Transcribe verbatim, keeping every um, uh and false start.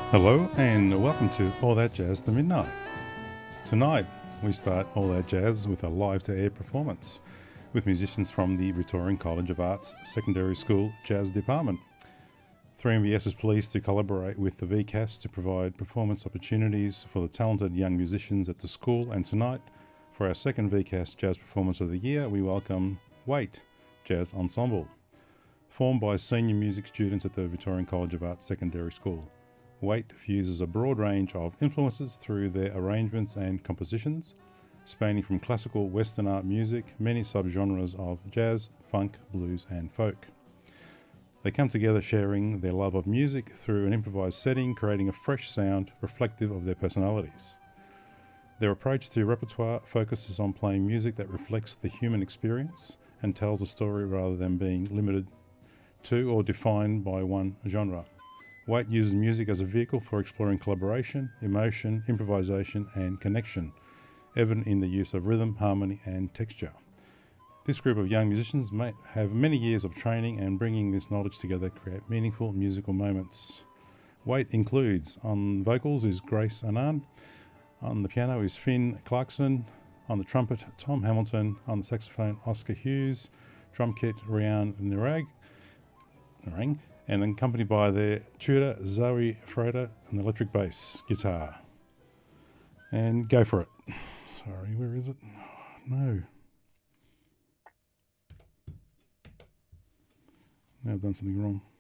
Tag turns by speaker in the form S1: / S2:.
S1: Hello and welcome to All That Jazz to Midnight. Tonight we start All That Jazz with a live-to-air performance with musicians from the Victorian College of Arts Secondary School Jazz Department. three M V S is pleased to collaborate with the V C A S to provide performance opportunities for the talented young musicians at the school, and tonight, for our second V C A S Jazz Performance of the Year, we welcome Wait Jazz Ensemble. Formed by senior music students at the Victorian College of Arts Secondary School, Wait fuses a broad range of influences through their arrangements and compositions, spanning from classical Western art music, many subgenres of jazz, funk, blues and folk. They come together sharing their love of music through an improvised setting, creating a fresh sound reflective of their personalities. Their approach to repertoire focuses on playing music that reflects the human experience and tells a story rather than being limited to or defined by one genre. Wait uses music as a vehicle for exploring collaboration, emotion, improvisation and connection, evident in the use of rhythm, harmony and texture. This group of young musicians may have many years of training, and bringing this knowledge together create meaningful musical moments. Wait includes, on vocals is Grace Anand, on the piano is Finn Clarkson, on the trumpet Tom Hamilton, on the saxophone Oscar Hughes, drum kit Rian Nirag, Narang, and accompanied by their tutor Zoe Frater on the electric bass guitar. And go for it. Sorry, where is it? Oh, no. Now I've done something wrong.